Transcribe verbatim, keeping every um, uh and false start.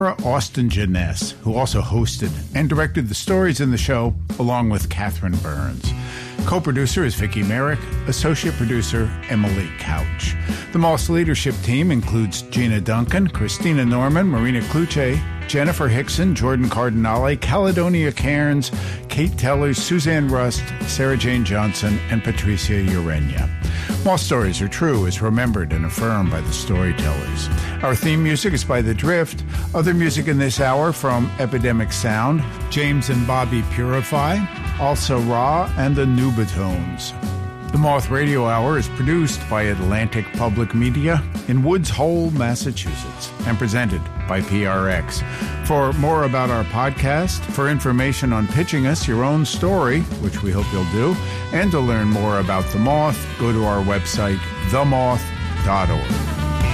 Austin Jeunesse, who also hosted and directed the stories in the show, along with Catherine Burns. Co-producer is Vicki Merrick, associate producer Emily Couch. The Moss leadership team includes Gina Duncan, Christina Norman, Marina Cluche, Jennifer Hickson, Jordan Cardinale, Caledonia Cairns, Kate Tellers, Suzanne Rust, Sarah Jane Johnson, and Patricia Urenia. Moss Stories Are True is remembered and affirmed by the storytellers. Our theme music is by The Drift. Other music in this hour from Epidemic Sound, James and Bobby Purify, Also Ra, and the Nubatones. The Moth Radio Hour is produced by Atlantic Public Media in Woods Hole, Massachusetts, and presented by P R X. For more about our podcast, for information on pitching us your own story, which we hope you'll do, and to learn more about The Moth, go to our website, the moth dot org.